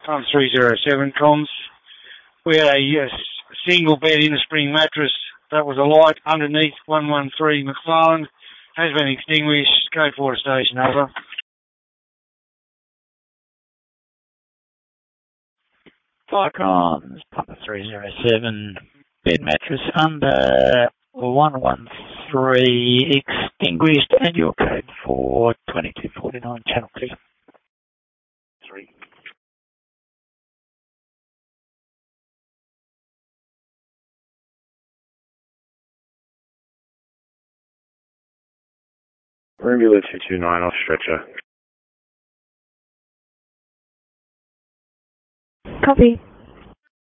Pump 307 comms. We had a single bed in a spring mattress that was alight underneath 113 McFarland. Has been extinguished. Code 4 station, over. Fire comms, Pump 307, bed mattress under 113 extinguished, and your code for 2249 channel clear. 3. Formula 229 off stretcher. Copy.